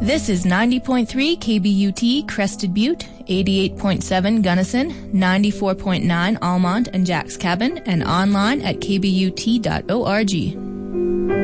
This is 90.3 KBUT Crested Butte, 88.7 Gunnison, 94.9 Almont and Jack's Cabin, and online at kbut.org.